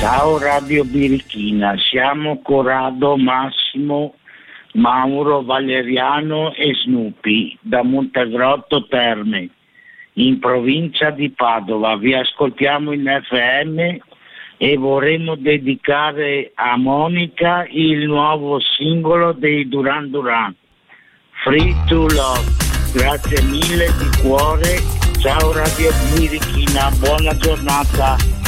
Ciao Radio Birichina, siamo Corrado, Massimo, Mauro, Valeriano e Snoopy da Montegrotto Terme, in provincia di Padova. Vi ascoltiamo in FM e vorremmo dedicare a Monica il nuovo singolo dei Duran Duran, Free to Love. Grazie mille di cuore, ciao Radio Birichina, buona giornata.